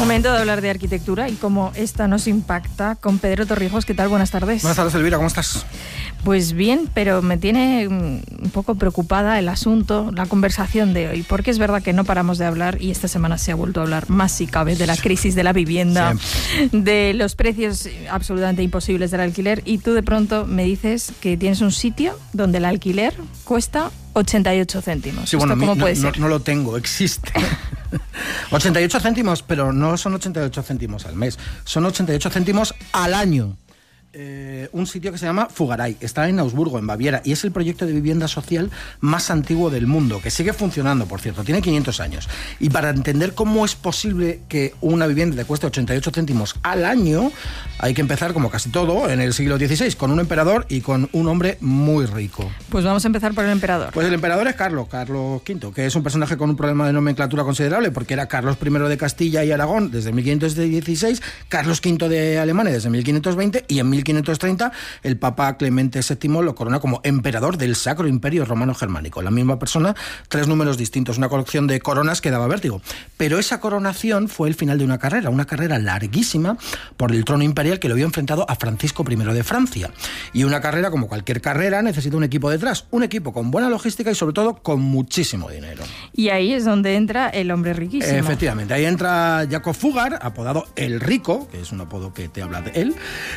Momento de hablar de arquitectura y cómo esta nos impacta con Pedro Torrijos. ¿Qué tal? Buenas tardes. Buenas tardes, Elvira, ¿cómo estás? Pues bien, pero me tiene un poco preocupada el asunto, la conversación de hoy, porque es verdad que no paramos de hablar y esta semana se ha vuelto a hablar más si cabe de la crisis de la vivienda, de los precios absolutamente imposibles del alquiler, y tú de pronto me dices que tienes un sitio donde el alquiler cuesta 88 céntimos. Sí, bueno, ¿Cómo puede ser? No lo tengo, existe. 88 céntimos, pero no son 88 céntimos al mes, son 88 céntimos al año. Un sitio que se llama Fugaray, está en Augsburgo, en Baviera, y es el proyecto de vivienda social más antiguo del mundo, que sigue funcionando, por cierto, tiene 500 años. Y para entender cómo es posible que una vivienda te cueste 88 céntimos al año, hay que empezar, como casi todo, en el siglo XVI, con un emperador y con un hombre muy rico. Pues vamos a empezar por el emperador. Pues el emperador es Carlos V, que es un personaje con un problema de nomenclatura considerable, porque era Carlos I de Castilla y Aragón desde 1516, Carlos V de Alemania desde 1520, y en 1530 el Papa Clemente VII lo corona como emperador del Sacro Imperio Romano Germánico. La misma persona, 3 números distintos, una colección de coronas que daba vértigo. Pero esa coronación fue el final de una carrera larguísima por el trono imperial que lo había enfrentado a Francisco I de Francia. Y una carrera, como cualquier carrera, necesita un equipo detrás, un equipo con buena logística y sobre todo con muchísimo dinero. Y ahí es donde entra el hombre riquísimo. Efectivamente, ahí entra Jacob Fugger, apodado El Rico, que es un apodo que te habla de él.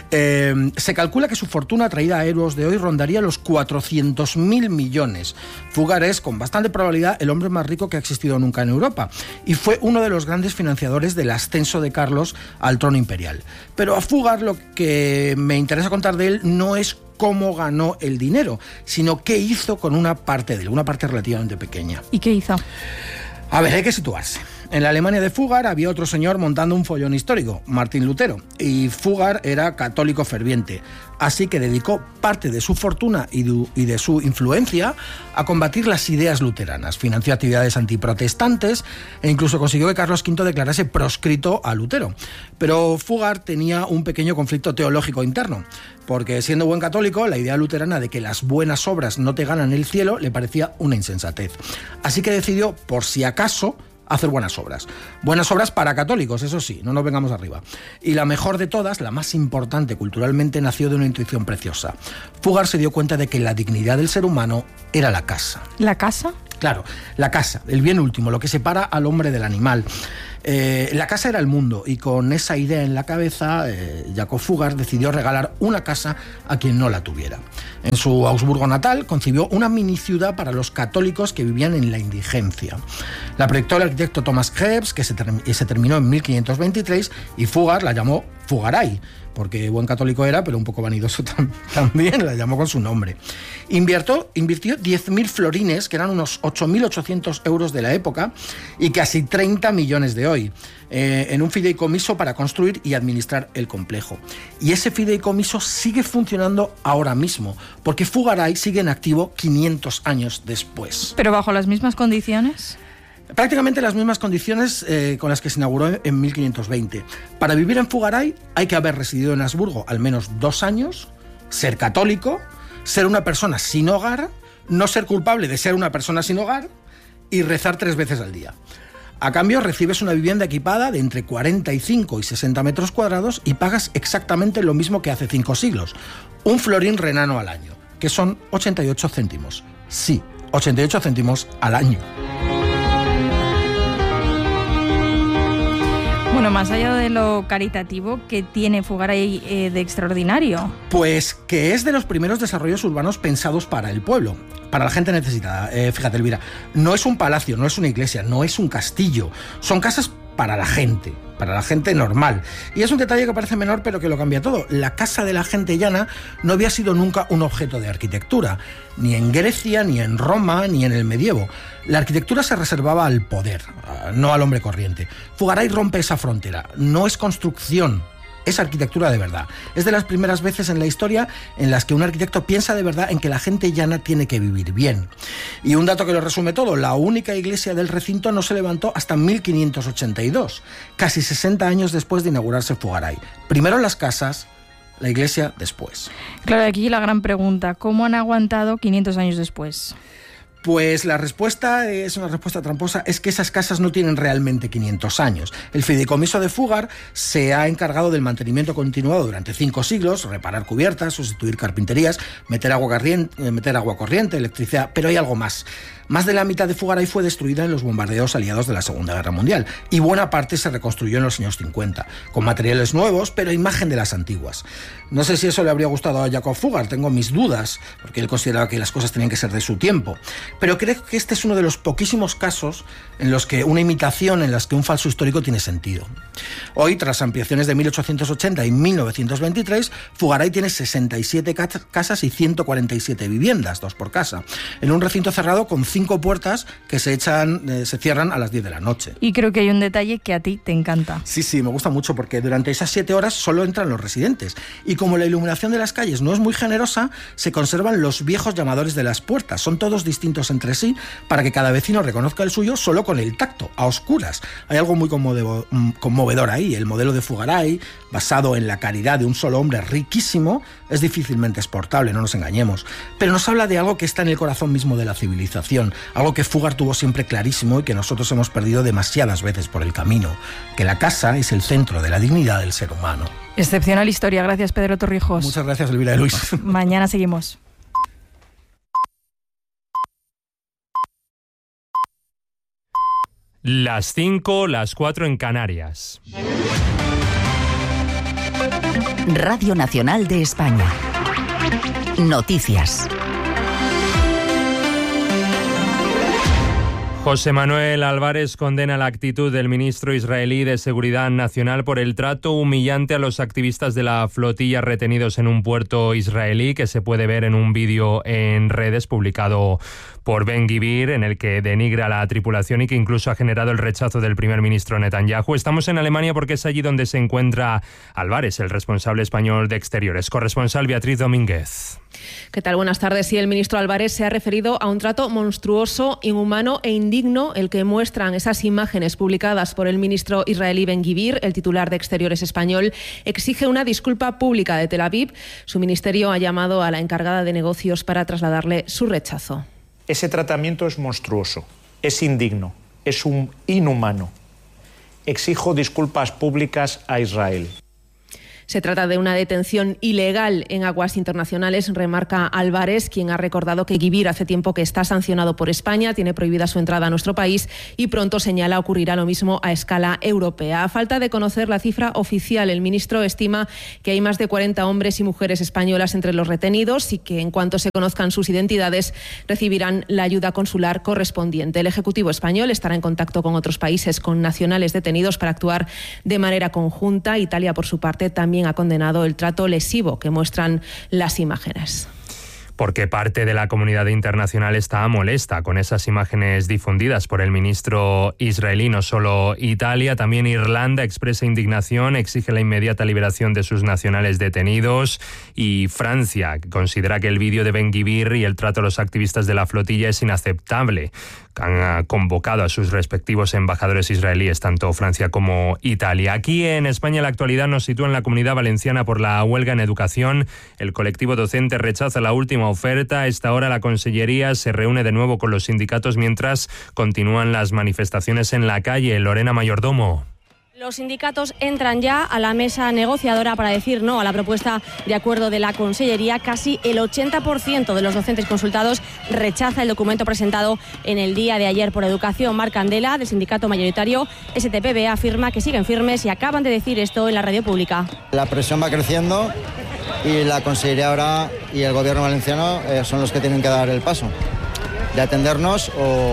Se calcula que su fortuna traída a euros de hoy rondaría los 400.000 millones. Fugger es, con bastante probabilidad, el hombre más rico que ha existido nunca en Europa, y fue uno de los grandes financiadores del ascenso de Carlos al trono imperial. Pero a Fugger lo que me interesa contar de él no es cómo ganó el dinero, sino qué hizo con una parte de él, una parte relativamente pequeña. ¿Y qué hizo? A ver, hay que situarse. En la Alemania de Fugger había otro señor montando un follón histórico, Martín Lutero, y Fugger era católico ferviente, así que dedicó parte de su fortuna y de su influencia a combatir las ideas luteranas. Financió actividades antiprotestantes e incluso consiguió que Carlos V declarase proscrito a Lutero. Pero Fugger tenía un pequeño conflicto teológico interno, porque siendo buen católico, la idea luterana de que las buenas obras no te ganan el cielo le parecía una insensatez. Así que decidió, por si acaso, hacer buenas obras. Buenas obras para católicos, eso sí, no nos vengamos arriba. Y la mejor de todas, la más importante culturalmente, nació de una intuición preciosa. Fugger se dio cuenta de que la dignidad del ser humano era la casa. ¿La casa? Claro, la casa, el bien último, lo que separa al hombre del animal. La casa era el mundo, y con esa idea en la cabeza, Jacob Fugger decidió regalar una casa a quien no la tuviera. En su Augsburgo natal concibió una mini ciudad para los católicos que vivían en la indigencia. La proyectó el arquitecto Thomas Krebs, que se terminó en 1523, y Fugger la llamó Fugaray, porque buen católico era, pero un poco vanidoso también, la llamó con su nombre. Invirtió 10.000 florines, que eran unos 8.800 euros de la época, y casi 30 millones de hoy, en un fideicomiso para construir y administrar el complejo. Y ese fideicomiso sigue funcionando ahora mismo, porque Fugaray sigue en activo 500 años después. ¿Pero bajo las mismas condiciones? Prácticamente las mismas condiciones con las que se inauguró en 1520. Para vivir en Fugaray hay que haber residido en Augsburgo al menos 2 años, ser católico, ser una persona sin hogar, no ser culpable de ser una persona sin hogar y rezar 3 veces al día. A cambio recibes una vivienda equipada de entre 45 y 60 metros cuadrados y pagas exactamente lo mismo que hace 5 siglos, un florín renano al año, que son 88 céntimos. Sí, 88 céntimos al año. Bueno, más allá de lo caritativo, ¿qué tiene Fugaray de extraordinario? Pues que es de los primeros desarrollos urbanos pensados para el pueblo, para la gente necesitada. Fíjate, Elvira, no es un palacio, no es una iglesia, no es un castillo, son casas para la gente normal. Y es un detalle que parece menor, pero que lo cambia todo. La casa de la gente llana no había sido nunca un objeto de arquitectura, ni en Grecia, ni en Roma, ni en el medievo. La arquitectura se reservaba al poder, no al hombre corriente. Fugaray rompe esa frontera. No es construcción, es arquitectura de verdad. Es de las primeras veces en la historia en las que un arquitecto piensa de verdad en que la gente llana tiene que vivir bien. Y un dato que lo resume todo: la única iglesia del recinto no se levantó hasta 1582, casi 60 años después de inaugurarse Fugaray. Primero las casas, la iglesia después. Claro, aquí la gran pregunta: ¿cómo han aguantado 500 años después? Pues la respuesta es una respuesta tramposa, es que esas casas no tienen realmente 500 años. El fideicomiso de Fúgar se ha encargado del mantenimiento continuado durante 5 siglos, reparar cubiertas, sustituir carpinterías, meter agua corriente, electricidad, pero hay algo más. Más de la mitad de Fugaray fue destruida en los bombardeos aliados de la Segunda Guerra Mundial y buena parte se reconstruyó en los años 50, con materiales nuevos, pero imagen de las antiguas. No sé si eso le habría gustado a Jacob Fugard, tengo mis dudas, porque él consideraba que las cosas tenían que ser de su tiempo. Pero creo que este es uno de los poquísimos casos en los que una imitación, en las que un falso histórico tiene sentido. Hoy, tras ampliaciones de 1880 y 1923, Fugaray tiene 67 casas y 147 viviendas, 2 por casa, en un recinto cerrado con 5 puertas que se cierran a las 10 de la noche. Y creo que hay un detalle que a ti te encanta. Sí, me gusta mucho porque durante esas 7 horas solo entran los residentes. Y como la iluminación de las calles no es muy generosa, se conservan los viejos llamadores de las puertas. Son todos distintos entre sí para que cada vecino reconozca el suyo solo con el tacto, a oscuras. Hay algo muy conmovedor ahí. El modelo de Fugaray, basado en la caridad de un solo hombre riquísimo, es difícilmente exportable, no nos engañemos. Pero nos habla de algo que está en el corazón mismo de la civilización. Algo que Fugard tuvo siempre clarísimo y que nosotros hemos perdido demasiadas veces por el camino, que la casa es el centro de la dignidad del ser humano. Excepcional historia, gracias Pedro Torrijos. Muchas gracias, Elvira de Luis. Mañana seguimos. Las 5, las 4 en Canarias. Radio Nacional de España. Noticias. José Manuel Álvarez condena la actitud del ministro israelí de Seguridad Nacional por el trato humillante a los activistas de la flotilla retenidos en un puerto israelí, que se puede ver en un vídeo en redes publicado por Ben-Gvir, en el que denigra a la tripulación y que incluso ha generado el rechazo del primer ministro Netanyahu. Estamos en Alemania porque es allí donde se encuentra Álvarez, el responsable español de Exteriores. Corresponsal Beatriz Domínguez. ¿Qué tal? Buenas tardes. Sí, el ministro Álvarez se ha referido a un trato monstruoso, inhumano e indigno, el que muestran esas imágenes publicadas por el ministro israelí Ben-Gvir. El titular de Exteriores español exige una disculpa pública de Tel Aviv. Su ministerio ha llamado a la encargada de negocios para trasladarle su rechazo. Ese tratamiento es monstruoso, es indigno, es inhumano. Exijo disculpas públicas a Israel. Se trata de una detención ilegal en aguas internacionales, remarca Álvarez, quien ha recordado que Gvir hace tiempo que está sancionado por España, tiene prohibida su entrada a nuestro país y pronto señala ocurrirá lo mismo a escala europea. A falta de conocer la cifra oficial, el ministro estima que hay más de 40 hombres y mujeres españolas entre los retenidos y que en cuanto se conozcan sus identidades recibirán la ayuda consular correspondiente. El Ejecutivo español estará en contacto con otros países con nacionales detenidos para actuar de manera conjunta. Italia, por su parte, también ha condenado el trato lesivo que muestran las imágenes. Porque parte de la comunidad internacional está molesta con esas imágenes difundidas por el ministro israelí. No solo Italia, también Irlanda expresa indignación, exige la inmediata liberación de sus nacionales detenidos, y Francia considera que el vídeo de Ben-Gvir y el trato a los activistas de la flotilla es inaceptable. Han convocado a sus respectivos embajadores israelíes, tanto Francia como Italia. Aquí en España la actualidad nos sitúa en la Comunidad Valenciana por la huelga en educación. El colectivo docente rechaza la última oferta. A esta hora la Consellería se reúne de nuevo con los sindicatos mientras continúan las manifestaciones en la calle. Lorena Mayordomo. Los sindicatos entran ya a la mesa negociadora para decir no a la propuesta de acuerdo de la Consellería. Casi el 80% de los docentes consultados rechaza el documento presentado en el día de ayer por Educación. Marc Candela, del sindicato mayoritario STPB, afirma que siguen firmes y acaban de decir esto en la radio pública. La presión va creciendo y la Consellería ahora y el Gobierno valenciano son los que tienen que dar el paso de atendernos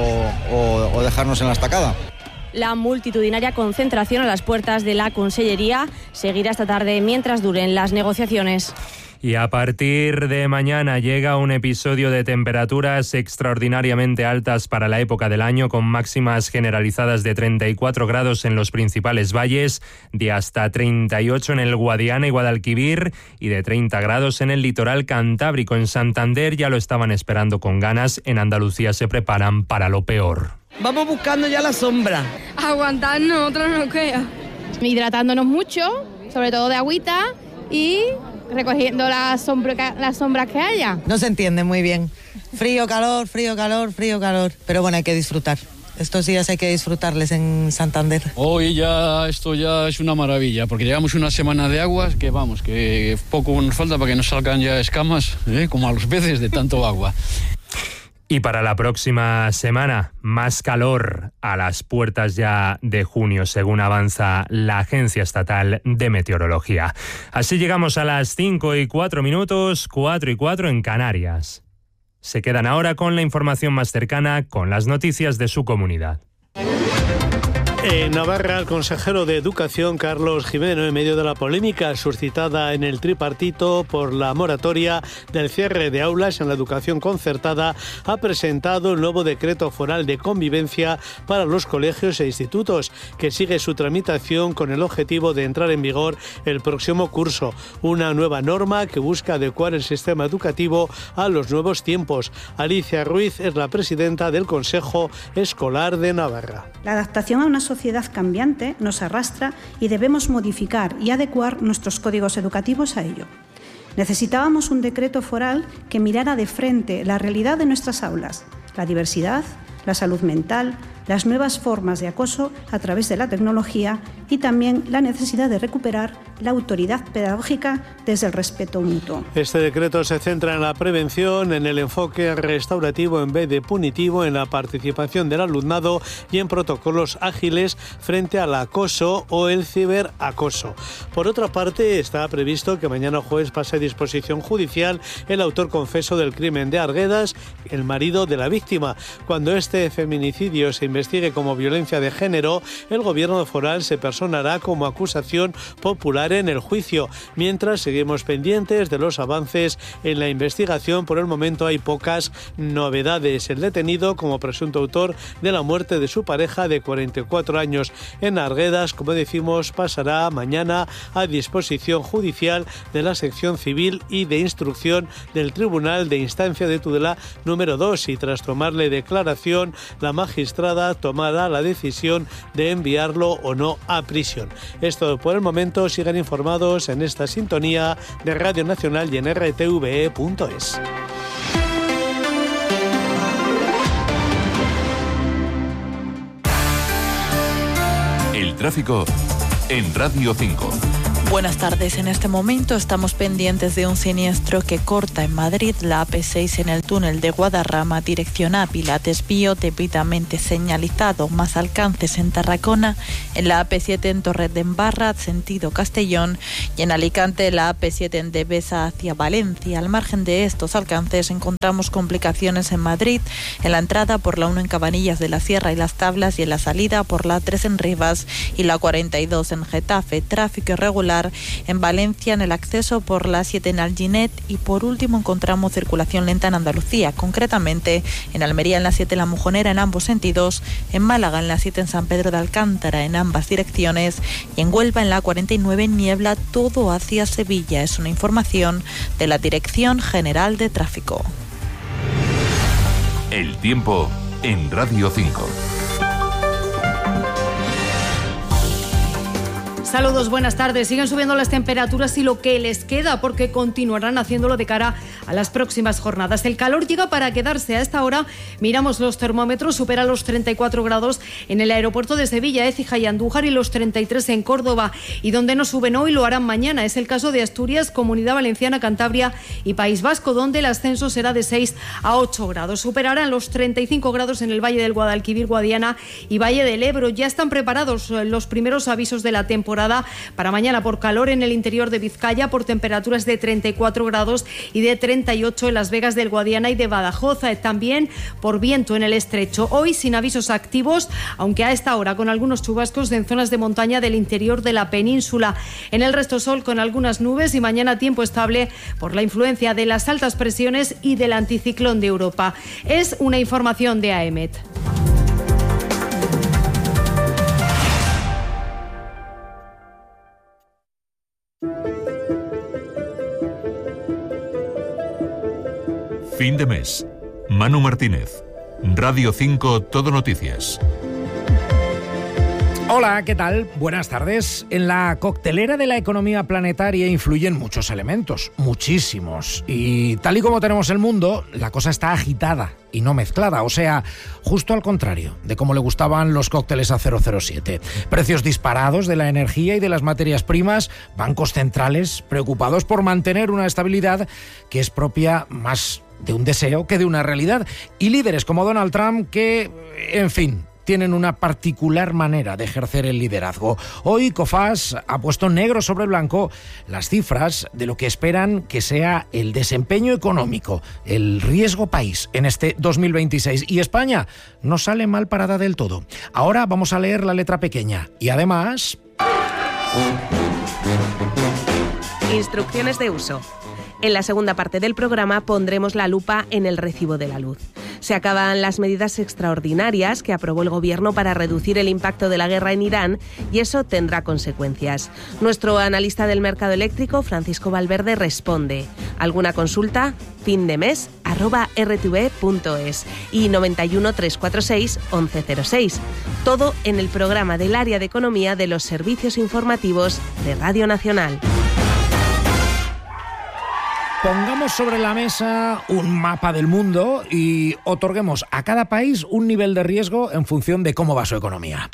o dejarnos en la estacada. La multitudinaria concentración a las puertas de la Consellería seguirá esta tarde mientras duren las negociaciones. Y a partir de mañana llega un episodio de temperaturas extraordinariamente altas para la época del año, con máximas generalizadas de 34 grados en los principales valles, de hasta 38 en el Guadiana y Guadalquivir y de 30 grados en el litoral cantábrico. En Santander ya lo estaban esperando con ganas, en Andalucía se preparan para lo peor. Vamos buscando ya la sombra. Aguantarnos, otra no queda. Hidratándonos mucho, sobre todo de agüita, y recogiendo las sombras que haya. No se entiende muy bien. Frío, calor, frío, calor, frío, calor. Pero bueno, hay que disfrutar. Estos días hay que disfrutarles en Santander. Hoy esto ya es una maravilla, porque llevamos una semana de aguas que vamos, que poco nos falta para que nos salgan ya escamas, como a los peces de tanto agua. Y para la próxima semana, más calor a las puertas ya de junio, según avanza la Agencia Estatal de Meteorología. Así llegamos a las 5:04, 4:04 en Canarias. Se quedan ahora con la información más cercana, con las noticias de su comunidad. En Navarra, el consejero de Educación, Carlos Jimeno, en medio de la polémica suscitada en el tripartito por la moratoria del cierre de aulas en la educación concertada, ha presentado el nuevo decreto foral de convivencia para los colegios e institutos, que sigue su tramitación con el objetivo de entrar en vigor el próximo curso. Una nueva norma que busca adecuar el sistema educativo a los nuevos tiempos. Alicia Ruiz es la presidenta del Consejo Escolar de Navarra. La adaptación a una sociedad cambiante nos arrastra y debemos modificar y adecuar nuestros códigos educativos a ello. Necesitábamos un decreto foral que mirara de frente la realidad de nuestras aulas, la diversidad, la salud mental, las nuevas formas de acoso a través de la tecnología y también la necesidad de recuperar la autoridad pedagógica desde el respeto mutuo. Este decreto se centra en la prevención, en el enfoque restaurativo en vez de punitivo, en la participación del alumnado y en protocolos ágiles frente al acoso o el ciberacoso. Por otra parte, está previsto que mañana jueves pase a disposición judicial el autor confeso del crimen de Arguedas, el marido de la víctima. Cuando este feminicidio se investigue como violencia de género, el gobierno foral se personará como acusación popular en el juicio. Mientras seguimos pendientes de los avances en la investigación, por el momento hay pocas novedades. El detenido como presunto autor de la muerte de su pareja de 44 años en Arguedas, como decimos, pasará mañana a disposición judicial de la sección civil y de instrucción del Tribunal de Instancia de Tudela número 2 y tras tomarle declaración, la magistrada tomará la decisión de enviarlo o no a prisión. Esto por el momento. Sigan informados en esta sintonía de Radio Nacional y en rtve.es. El tráfico en Radio 5. Buenas tardes. En este momento estamos pendientes de un siniestro que corta en Madrid la AP6 en el túnel de Guadarrama, dirección Ávila, desvío debidamente señalizado, más alcances en Tarragona, en la AP7 en Torredembarra, sentido Castellón, y en Alicante la AP7 en Devesa hacia Valencia. Al margen de estos alcances encontramos complicaciones en Madrid, en la entrada por la 1 en Cabanillas de la Sierra y Las Tablas y en la salida por la 3 en Rivas y la 42 en Getafe. Tráfico irregular en Valencia en el acceso por la 7 en Alginet y por último encontramos circulación lenta en Andalucía, concretamente en Almería en la 7 en La Mojonera en ambos sentidos, en Málaga en la 7 en San Pedro de Alcántara en ambas direcciones y en Huelva en la 49 en Niebla, todo hacia Sevilla. Es una información de la Dirección General de Tráfico. El tiempo en Radio 5. Saludos, buenas tardes. Siguen subiendo las temperaturas y lo que les queda, porque continuarán haciéndolo de cara a las próximas jornadas. El calor llega para quedarse. A esta hora miramos los termómetros, supera los 34 grados en el aeropuerto de Sevilla, Écija y Andújar y los 33 en Córdoba. Y donde no suben hoy lo harán mañana. Es el caso de Asturias, Comunidad Valenciana, Cantabria y País Vasco, donde el ascenso será de 6 a 8 grados. Superarán los 35 grados en el Valle del Guadalquivir, Guadiana y Valle del Ebro. Ya están preparados los primeros avisos de la temporada para mañana por calor en el interior de Vizcaya, por temperaturas de 34 grados y de 38 en Las Vegas del Guadiana y de Badajoz, también por viento en el estrecho. Hoy sin avisos activos, aunque a esta hora con algunos chubascos en zonas de montaña del interior de la península. En el resto sol con algunas nubes y mañana tiempo estable por la influencia de las altas presiones y del anticiclón de Europa. Es una información de AEMET. Fin de mes. Manu Martínez. Radio 5 Todo Noticias. Hola, ¿qué tal? Buenas tardes. En la coctelera de la economía planetaria influyen muchos elementos, muchísimos. Y tal y como tenemos el mundo, la cosa está agitada y no mezclada. O sea, justo al contrario de como le gustaban los cócteles a 007. Precios disparados de la energía y de las materias primas, bancos centrales preocupados por mantener una estabilidad que es propia más de un deseo que de una realidad. Y líderes como Donald Trump que, en fin, tienen una particular manera de ejercer el liderazgo. Hoy COFAS ha puesto negro sobre blanco las cifras de lo que esperan que sea el desempeño económico, el riesgo país en este 2026. Y España no sale mal parada del todo. Ahora vamos a leer la letra pequeña. Y además... Instrucciones de uso. En la segunda parte del programa pondremos la lupa en el recibo de la luz. Se acaban las medidas extraordinarias que aprobó el Gobierno para reducir el impacto de la guerra en Irán y eso tendrá consecuencias. Nuestro analista del mercado eléctrico, Francisco Valverde, responde. ¿Alguna consulta? findemes@rtv.es y 91 346 1106. Todo en el programa del área de economía de los servicios informativos de Radio Nacional. Pongamos sobre la mesa un mapa del mundo y otorguemos a cada país un nivel de riesgo en función de cómo va su economía.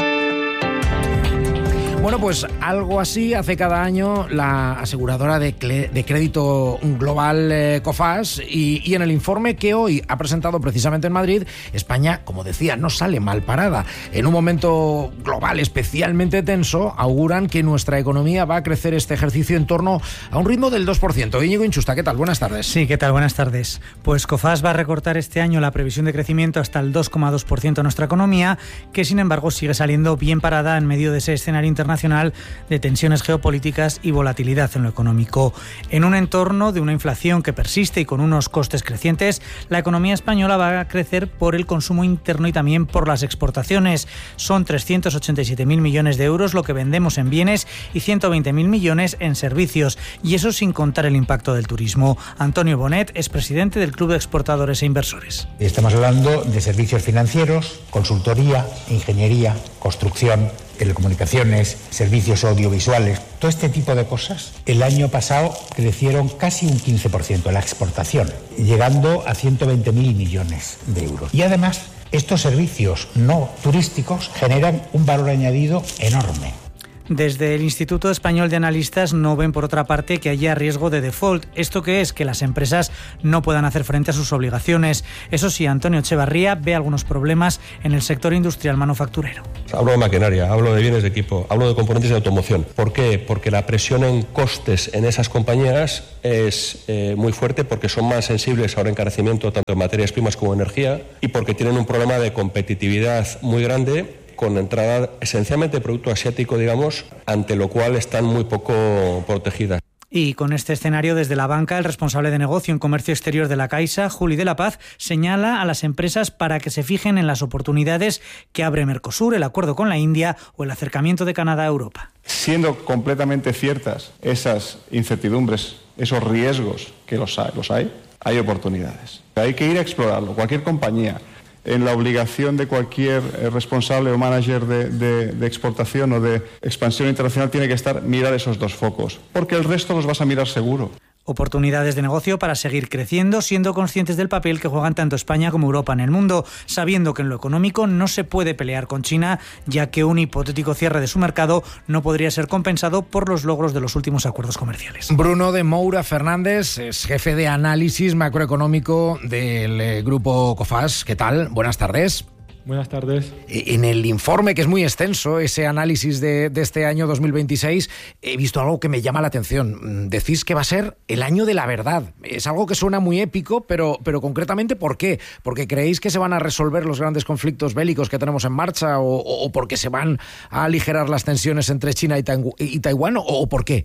Bueno, pues algo así hace cada año la aseguradora de crédito global COFAS y en el informe que hoy ha presentado precisamente en Madrid, España, como decía, no sale mal parada. En un momento global especialmente tenso, auguran que nuestra economía va a crecer este ejercicio en torno a un ritmo del 2%. Íñigo Inchusta, ¿qué tal? Buenas tardes. Sí, ¿qué tal? Buenas tardes. Pues COFAS va a recortar este año la previsión de crecimiento hasta el 2,2% de nuestra economía, que sin embargo sigue saliendo bien parada en medio de ese escenario internacional de tensiones geopolíticas y volatilidad en lo económico. En un entorno de una inflación que persiste y con unos costes crecientes, la economía española va a crecer por el consumo interno y también por las exportaciones. Son 387.000 millones de euros lo que vendemos en bienes y 120.000 millones en servicios, y eso sin contar el impacto del turismo. Antonio Bonet es presidente del Club de Exportadores e Inversores. Estamos hablando de servicios financieros, consultoría, ingeniería, construcción, telecomunicaciones, servicios audiovisuales, todo este tipo de cosas. El año pasado crecieron casi un 15% en la exportación, llegando a 120.000 millones de euros. Y además, estos servicios no turísticos generan un valor añadido enorme. Desde el Instituto Español de Analistas no ven, por otra parte, que haya riesgo de default. ¿Esto qué es? Que las empresas no puedan hacer frente a sus obligaciones. Eso sí, Antonio Echevarría ve algunos problemas en el sector industrial manufacturero. Hablo de maquinaria, hablo de bienes de equipo, hablo de componentes de automoción. ¿Por qué? Porque la presión en costes en esas compañías es muy fuerte, porque son más sensibles a un encarecimiento tanto en materias primas como en energía y porque tienen un problema de competitividad muy grande, con entrada esencialmente de producto asiático, digamos, ante lo cual están muy poco protegidas. Y con este escenario, desde la banca, el responsable de negocio en comercio exterior de la Caixa, Juli de la Paz, señala a las empresas para que se fijen en las oportunidades que abre Mercosur, el acuerdo con la India o el acercamiento de Canadá a Europa. Siendo completamente ciertas esas incertidumbres, esos riesgos que los hay oportunidades. Hay que ir a explorarlo. Cualquier compañía, en la obligación de cualquier responsable o manager de exportación o de expansión internacional tiene que estar mirar esos dos focos, porque el resto los vas a mirar seguro. Oportunidades de negocio para seguir creciendo, siendo conscientes del papel que juegan tanto España como Europa en el mundo, sabiendo que en lo económico no se puede pelear con China, ya que un hipotético cierre de su mercado no podría ser compensado por los logros de los últimos acuerdos comerciales. Bruno de Moura Fernández es jefe de análisis macroeconómico del grupo COFAS. ¿Qué tal? Buenas tardes. Buenas tardes. En el informe, que es muy extenso, ese análisis de este año 2026, he visto algo que me llama la atención. Decís que va a ser el año de la verdad. Es algo que suena muy épico, pero concretamente, ¿por qué? ¿Porque creéis que se van a resolver los grandes conflictos bélicos que tenemos en marcha o porque se van a aligerar las tensiones entre China y Taiwán o por qué?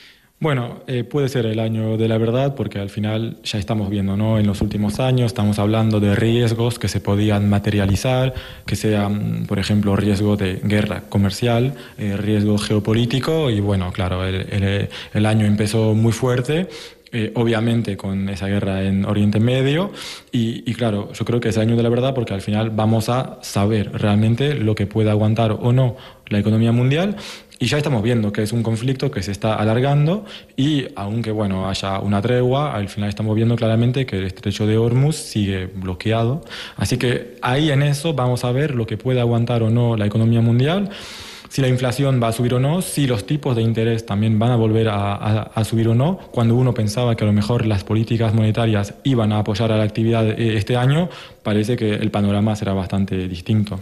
Bueno, puede ser el año de la verdad porque al final ya estamos viendo, ¿no? En los últimos años estamos hablando de riesgos que se podían materializar, que sean, por ejemplo, riesgo de guerra comercial, riesgo geopolítico y bueno, claro, el año empezó muy fuerte obviamente con esa guerra en Oriente Medio y claro, yo creo que es el año de la verdad porque al final vamos a saber realmente lo que puede aguantar o no la economía mundial. Y ya estamos viendo que es un conflicto que se está alargando y aunque haya una tregua, al final estamos viendo claramente que el estrecho de Hormuz sigue bloqueado. Así que ahí en eso vamos a ver lo que puede aguantar o no la economía mundial, si la inflación va a subir o no, si los tipos de interés también van a volver a subir o no. Cuando uno pensaba que a lo mejor las políticas monetarias iban a apoyar a la actividad este año, parece que el panorama será bastante distinto.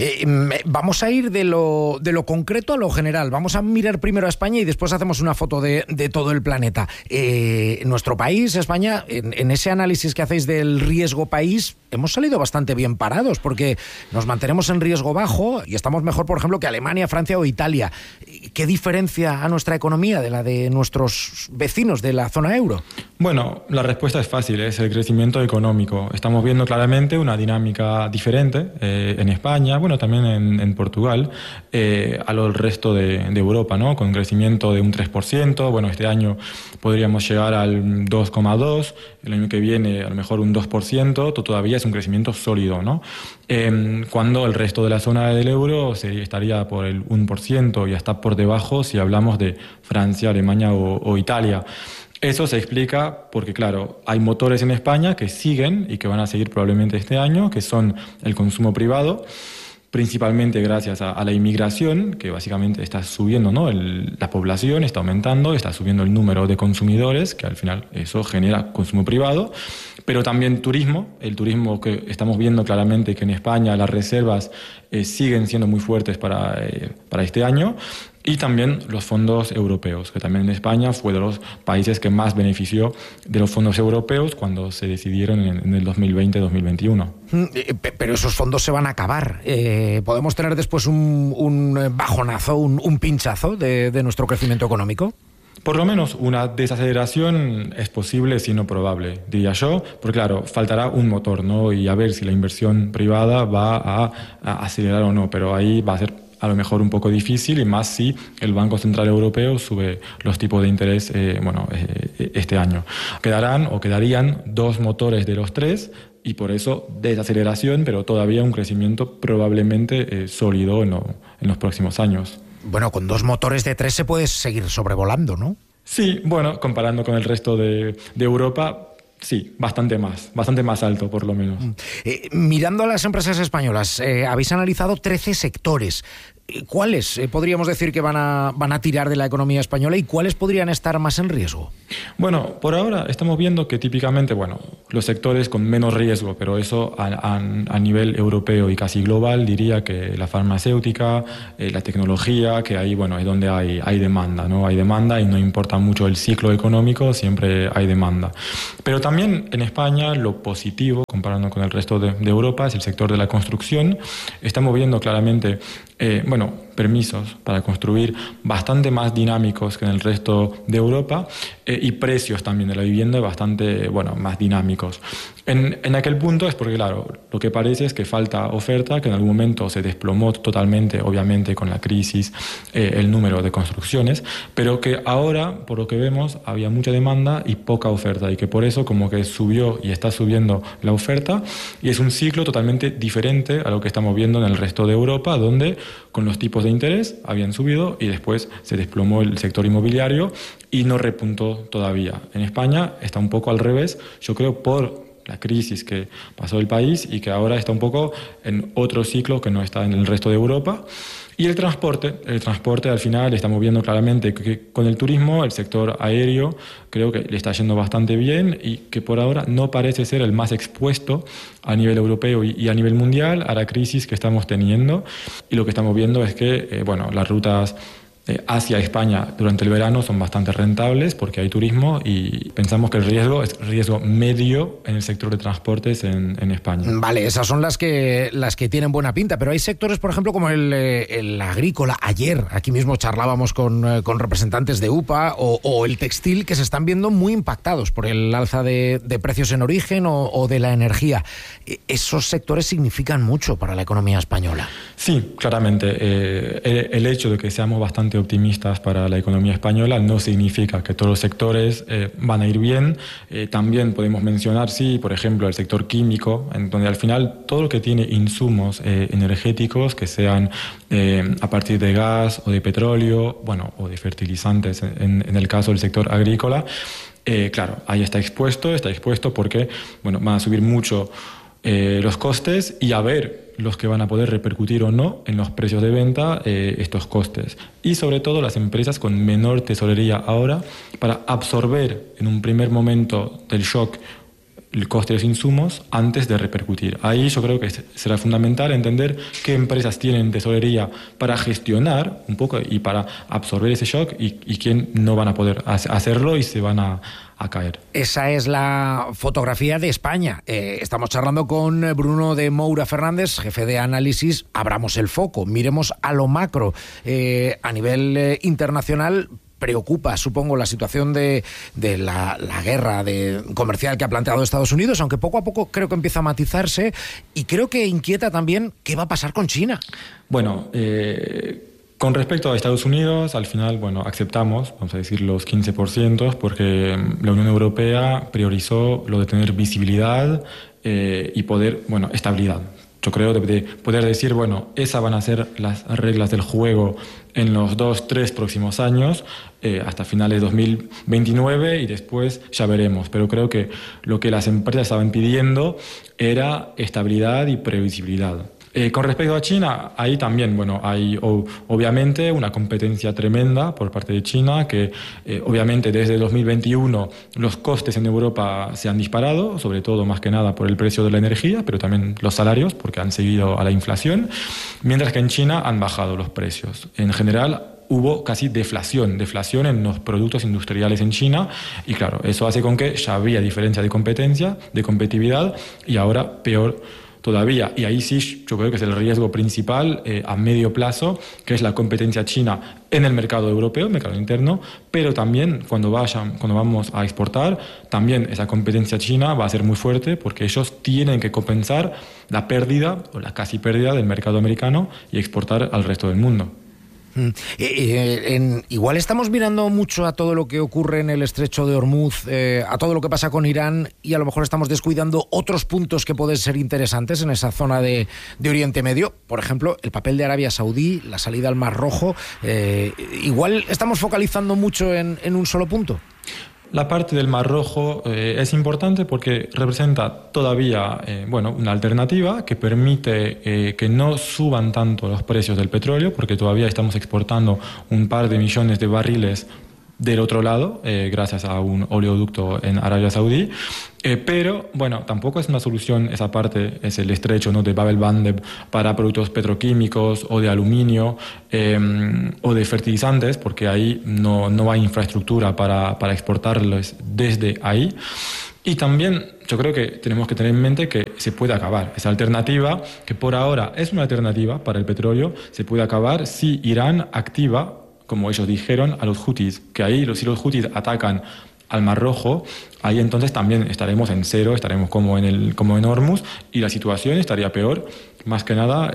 Vamos a ir de lo concreto a lo general. Vamos a mirar primero a España y después hacemos una foto de todo el planeta. Nuestro país, España, en ese análisis que hacéis del riesgo país, hemos salido bastante bien parados porque nos mantenemos en riesgo bajo y estamos mejor, por ejemplo, que Alemania, Francia o Italia. ¿Qué diferencia a nuestra economía de la de nuestros vecinos de la zona euro? Bueno, la respuesta es fácil, es el crecimiento económico. Estamos viendo claramente una dinámica diferente en España, también en Portugal, a lo del resto de Europa, ¿no? Con un crecimiento de un 3%, este año podríamos llegar al 2,2%, el año que viene a lo mejor un 2%, todavía es un crecimiento sólido, ¿no? Cuando el resto de la zona del euro estaría por el 1% y está por debajo si hablamos de Francia, Alemania o Italia. Eso se explica porque, claro, hay motores en España que siguen y que van a seguir probablemente este año, que son el consumo privado, principalmente gracias a la inmigración, que básicamente está subiendo, ¿no? La población está aumentando, está subiendo el número de consumidores, que al final eso genera consumo privado, pero también turismo, el turismo que estamos viendo claramente que en España las reservas siguen siendo muy fuertes para este año, y también los fondos europeos, que también en España fue de los países que más benefició de los fondos europeos cuando se decidieron en el 2020-2021. Pero esos fondos se van a acabar. ¿Podemos tener después un bajonazo, un pinchazo de nuestro crecimiento económico? Por lo menos una desaceleración es posible, si no probable, diría yo, porque claro, faltará un motor, ¿no? Y a ver si la inversión privada va a acelerar o no, pero ahí va a ser a lo mejor un poco difícil, y más si el Banco Central Europeo sube los tipos de interés este año. Quedarían dos motores de los tres, y por eso desaceleración, pero todavía un crecimiento probablemente sólido en los próximos años. Bueno, con dos motores de 3 se puede seguir sobrevolando, ¿no? Sí, comparando con el resto de Europa, sí, bastante más alto por lo menos. Mirando a las empresas españolas, habéis analizado 13 sectores. ¿Cuáles podríamos decir que van a tirar de la economía española y cuáles podrían estar más en riesgo? Bueno, por ahora estamos viendo que típicamente, los sectores con menos riesgo, pero eso a nivel europeo y casi global, diría que la farmacéutica, la tecnología, que ahí, es donde hay demanda, ¿no? Hay demanda y no importa mucho el ciclo económico, siempre hay demanda. Pero también en España lo positivo, comparando con el resto de Europa, es el sector de la construcción. Estamos viendo claramente permisos para construir bastante más dinámicos que en el resto de Europa, y precios también de la vivienda bastante más dinámicos. En aquel punto es porque, claro, lo que parece es que falta oferta, que en algún momento se desplomó totalmente, obviamente con la crisis, el número de construcciones, pero que ahora, por lo que vemos, había mucha demanda y poca oferta, y que por eso como que subió y está subiendo la oferta, y es un ciclo totalmente diferente a lo que estamos viendo en el resto de Europa, donde con los tipos de interés habían subido y después se desplomó el sector inmobiliario y no repuntó todavía. En España está un poco al revés, yo creo, por la crisis que pasó el país y que ahora está un poco en otro ciclo que no está en el resto de Europa. Y el transporte al final estamos viendo claramente que con el turismo, el sector aéreo, creo que le está yendo bastante bien y que por ahora no parece ser el más expuesto a nivel europeo y a nivel mundial a la crisis que estamos teniendo. Y lo que estamos viendo es que las rutas hacia España durante el verano son bastante rentables porque hay turismo, y pensamos que el riesgo es riesgo medio en el sector de transportes en España. Vale, esas son las que tienen buena pinta, pero hay sectores, por ejemplo, como el agrícola. Ayer aquí mismo charlábamos con representantes de UPA, o el textil, que se están viendo muy impactados por el alza de precios en origen o de la energía. Esos sectores significan mucho para la economía española. Sí, claramente. El hecho de que seamos bastante bastante optimistas para la economía española. No significa que todos los sectores van a ir bien. También podemos mencionar, sí, por ejemplo, el sector químico, en donde al final todo lo que tiene insumos energéticos, que sean a partir de gas o de petróleo, bueno, o de fertilizantes en el caso del sector agrícola, claro, ahí está expuesto porque, bueno, van a subir mucho los costes y a ver los que van a poder repercutir o no en los precios de venta estos costes. Y sobre todo las empresas con menor tesorería ahora para absorber en un primer momento del shock el coste de los insumos antes de repercutir. Ahí yo creo que será fundamental entender qué empresas tienen tesorería para gestionar un poco y para absorber ese shock y quién no van a poder hacerlo y se van a caer. Esa es la fotografía de España. Estamos charlando con Bruno de Moura Fernández, jefe de análisis. Abramos el foco, miremos a lo macro. A nivel internacional, preocupa, supongo, la situación de la guerra comercial que ha planteado Estados Unidos, aunque poco a poco creo que empieza a matizarse, y creo que inquieta también qué va a pasar con China. Bueno, con respecto a Estados Unidos, al final, bueno, aceptamos, vamos a decir, los 15%, porque la Unión Europea priorizó lo de tener visibilidad y poder, bueno, estabilidad. Yo creo de poder decir, bueno, esas van a ser las reglas del juego en los 2-3 próximos años, hasta finales de 2029, y después ya veremos. Pero creo que lo que las empresas estaban pidiendo era estabilidad y previsibilidad. Con respecto a China, ahí también, bueno, hay obviamente una competencia tremenda por parte de China, que obviamente desde 2021 los costes en Europa se han disparado, sobre todo más que nada por el precio de la energía, pero también los salarios, porque han seguido a la inflación, mientras que en China han bajado los precios. En general, hubo casi deflación en los productos industriales en China, y claro, eso hace con que ya había diferencia de competencia, de competitividad, y ahora peor todavía. Y ahí sí yo creo que es el riesgo principal a medio plazo, que es la competencia china en el mercado europeo, mercado interno, pero también cuando vamos a exportar, también esa competencia china va a ser muy fuerte, porque ellos tienen que compensar la pérdida o la casi pérdida del mercado americano y exportar al resto del mundo. Igual estamos mirando mucho a todo lo que ocurre en el estrecho de Hormuz, a todo lo que pasa con Irán, y a lo mejor estamos descuidando otros puntos que pueden ser interesantes en esa zona de Oriente Medio. Por ejemplo, el papel de Arabia Saudí, la salida al Mar Rojo. Igual estamos focalizando mucho en un solo punto. La parte del Mar Rojo es importante porque representa todavía una alternativa que permite que no suban tanto los precios del petróleo, porque todavía estamos exportando un par de millones de barriles del otro lado, gracias a un oleoducto en Arabia Saudí. Pero, bueno, tampoco es una solución esa parte, es el estrecho, ¿no?, de Bab el-Mandeb para productos petroquímicos o de aluminio o de fertilizantes, porque ahí no hay infraestructura para exportarlos desde ahí. Y también yo creo que tenemos que tener en mente que se puede acabar esa alternativa, que por ahora es una alternativa para el petróleo, se puede acabar si Irán activa, como ellos dijeron, a los Houthis, que ahí si los Houthis atacan al Mar Rojo, ahí entonces también estaremos en cero, estaremos como en Hormuz, y la situación estaría peor, más que nada,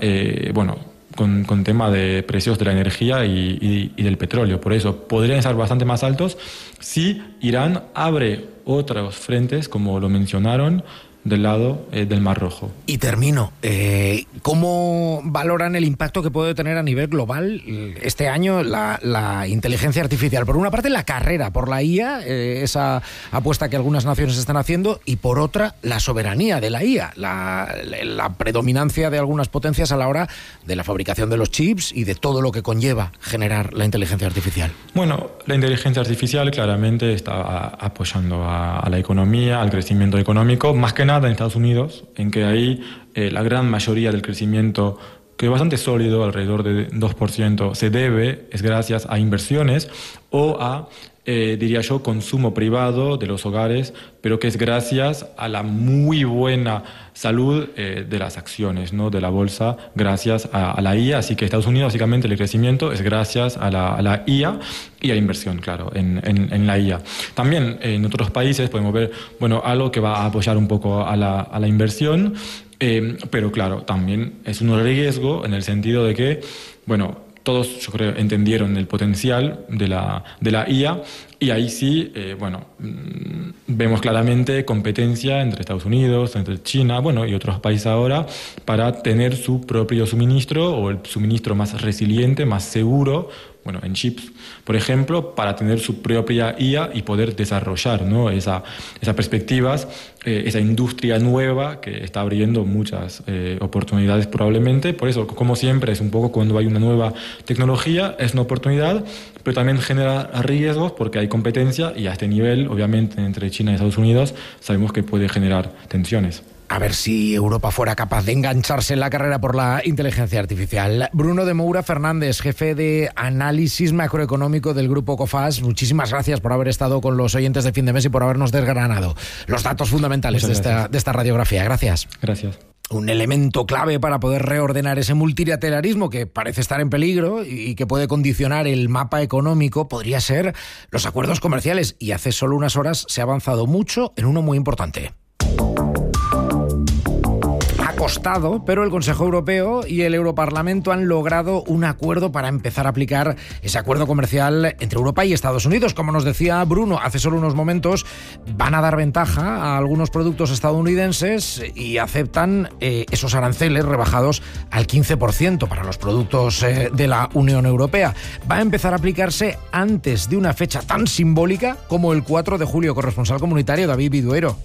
con tema de precios de la energía y del petróleo. Por eso podrían estar bastante más altos si Irán abre otros frentes, como lo mencionaron, del lado del Mar Rojo. Y termino. ¿Cómo valoran el impacto que puede tener a nivel global este año la inteligencia artificial? Por una parte, la carrera por la IA, esa apuesta que algunas naciones están haciendo, y por otra, la soberanía de la IA, la predominancia de algunas potencias a la hora de la fabricación de los chips y de todo lo que conlleva generar la inteligencia artificial. Bueno, la inteligencia artificial claramente está apoyando a la economía, al crecimiento económico, más que nada en Estados Unidos, en que ahí la gran mayoría del crecimiento, que es bastante sólido, alrededor de 2%, es gracias a inversiones o a, diría yo, consumo privado de los hogares, pero que es gracias a la muy buena salud de las acciones, ¿no?, de la bolsa, gracias a la IA. Así que Estados Unidos, básicamente, el crecimiento es gracias a la IA y a la inversión, claro, en la IA. También en otros países podemos ver, algo que va a apoyar un poco a la inversión, pero claro, también es un riesgo en el sentido de que, todos, yo creo, entendieron el potencial de la IA, y ahí sí, vemos claramente competencia entre Estados Unidos, entre China, y otros países ahora, para tener su propio suministro, o el suministro más resiliente, más seguro, en chips, por ejemplo, para tener su propia IA y poder desarrollar, ¿no?, esas perspectivas, esa industria nueva que está abriendo muchas oportunidades probablemente. Por eso, como siempre, es un poco cuando hay una nueva tecnología, es una oportunidad, pero también genera riesgos porque hay competencia, y a este nivel, obviamente, entre China y Estados Unidos, sabemos que puede generar tensiones. A ver si Europa fuera capaz de engancharse en la carrera por la inteligencia artificial. Bruno de Moura Fernández, jefe de análisis macroeconómico del Grupo Cofas, muchísimas gracias por haber estado con los oyentes de Fin de Mes y por habernos desgranado los datos fundamentales de esta radiografía. Gracias. Gracias. Un elemento clave para poder reordenar ese multilateralismo que parece estar en peligro y que puede condicionar el mapa económico podría ser los acuerdos comerciales. Y hace solo unas horas se ha avanzado mucho en uno muy importante. Costado, pero el Consejo Europeo y el Europarlamento han logrado un acuerdo para empezar a aplicar ese acuerdo comercial entre Europa y Estados Unidos. Como nos decía Bruno hace solo unos momentos, van a dar ventaja a algunos productos estadounidenses y aceptan esos aranceles rebajados al 15% para los productos de la Unión Europea. Va a empezar a aplicarse antes de una fecha tan simbólica como el 4 de julio. Corresponsal comunitario David Viduero.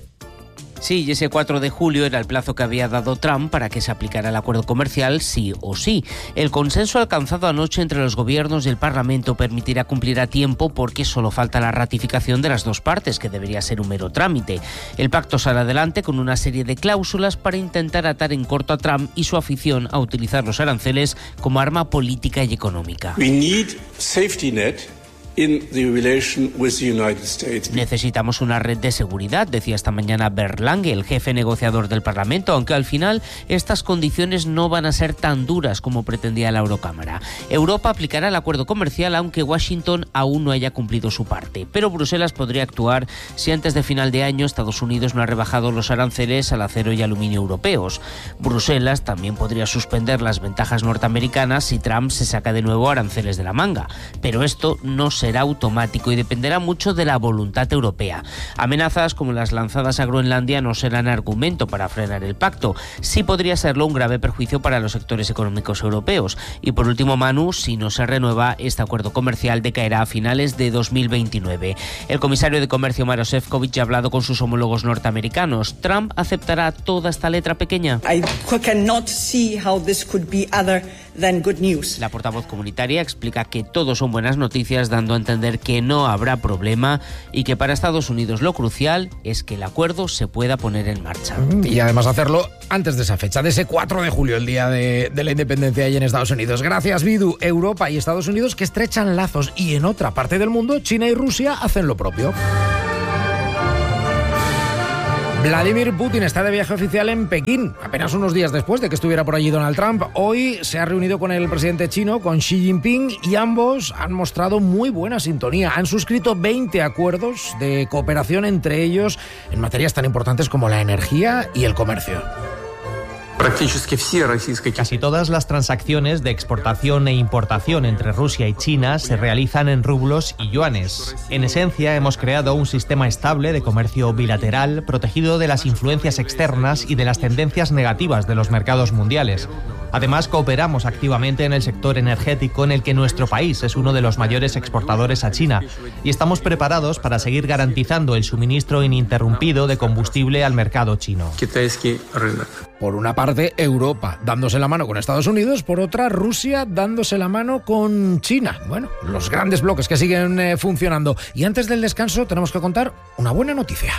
Sí, y ese 4 de julio era el plazo que había dado Trump para que se aplicara el acuerdo comercial sí o sí. El consenso alcanzado anoche entre los gobiernos y el Parlamento permitirá cumplir a tiempo porque solo falta la ratificación de las dos partes, que debería ser un mero trámite. El pacto sale adelante con una serie de cláusulas para intentar atar en corto a Trump y su afición a utilizar los aranceles como arma política y económica. We need safety net in the relation with the United States. Necesitamos una red de seguridad, decía esta mañana Bernd Lange, el jefe negociador del Parlamento, aunque al final estas condiciones no van a ser tan duras como pretendía la Eurocámara. Europa aplicará el acuerdo comercial aunque Washington aún no haya cumplido su parte, pero Bruselas podría actuar si antes de final de año Estados Unidos no ha rebajado los aranceles al acero y aluminio europeos. Bruselas también podría suspender las ventajas norteamericanas si Trump se saca de nuevo aranceles de la manga, pero esto no será automático y dependerá mucho de la voluntad europea. Amenazas como las lanzadas a Groenlandia no serán argumento para frenar el pacto. Sí podría serlo un grave perjuicio para los sectores económicos europeos. Y por último, Manu, si no se renueva, este acuerdo comercial decaerá a finales de 2029. El comisario de Comercio, Maroš Šefčovič, ha hablado con sus homólogos norteamericanos. ¿Trump aceptará toda esta letra pequeña? I cannot see how this could be other than good news. La portavoz comunitaria explica que todo son buenas noticias, dando a entender que no habrá problema y que para Estados Unidos lo crucial es que el acuerdo se pueda poner en marcha. Y además hacerlo antes de esa fecha, de ese 4 de julio, el día de la independencia ahí en Estados Unidos. Gracias, Vidu. Europa y Estados Unidos que estrechan lazos, y en otra parte del mundo, China y Rusia hacen lo propio. Vladimir Putin está de viaje oficial en Pekín, apenas unos días después de que estuviera por allí Donald Trump. Hoy se ha reunido con el presidente chino, con Xi Jinping, y ambos han mostrado muy buena sintonía. Han suscrito 20 acuerdos de cooperación entre ellos en materias tan importantes como la energía y el comercio. Casi todas las transacciones de exportación e importación entre Rusia y China se realizan en rublos y yuanes. En esencia, hemos creado un sistema estable de comercio bilateral, protegido de las influencias externas y de las tendencias negativas de los mercados mundiales. Además, cooperamos activamente en el sector energético, en el que nuestro país es uno de los mayores exportadores a China, y estamos preparados para seguir garantizando el suministro ininterrumpido de combustible al mercado chino. Por una parte, Europa dándose la mano con Estados Unidos, por otra, Rusia dándose la mano con China. Bueno, los grandes bloques que siguen funcionando. Y antes del descanso tenemos que contar una buena noticia.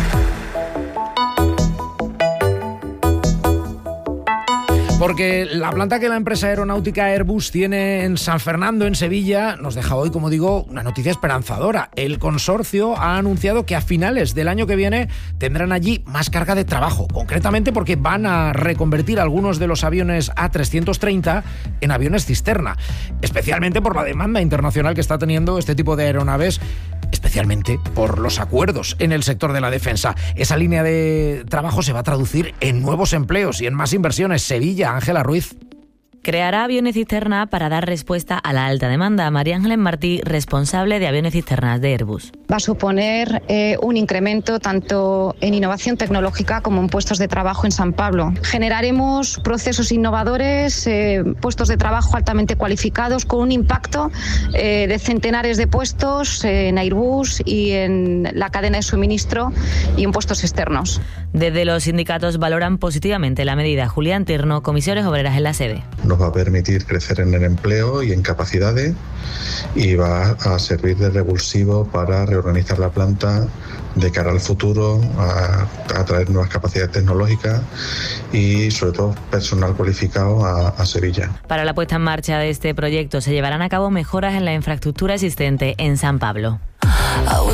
Porque la planta que la empresa aeronáutica Airbus tiene en San Fernando, en Sevilla, nos deja hoy, como digo, una noticia esperanzadora. El consorcio ha anunciado que a finales del año que viene tendrán allí más carga de trabajo. Concretamente porque van a reconvertir algunos de los aviones A330 en aviones cisterna. Especialmente por la demanda internacional que está teniendo este tipo de aeronaves, especialmente por los acuerdos en el sector de la defensa. Esa línea de trabajo se va a traducir en nuevos empleos y en más inversiones. Sevilla, Ángela Ruiz. creará aviones cisterna para dar respuesta a la alta demanda. María Ángeles Martí, responsable de aviones cisternas de Airbus. Va a suponer un incremento tanto en innovación tecnológica como en puestos de trabajo en San Pablo. Generaremos procesos innovadores, puestos de trabajo altamente cualificados con un impacto de centenares de puestos en Airbus y en la cadena de suministro y en puestos externos. Desde los sindicatos valoran positivamente la medida. Julián Tirno, Comisiones Obreras en la sede. Nos va a permitir crecer en el empleo y en capacidades y va a servir de revulsivo para reorganizar la planta de cara al futuro, a traer nuevas capacidades tecnológicas y sobre todo personal cualificado a Sevilla. Para la puesta en marcha de este proyecto se llevarán a cabo mejoras en la infraestructura existente en San Pablo.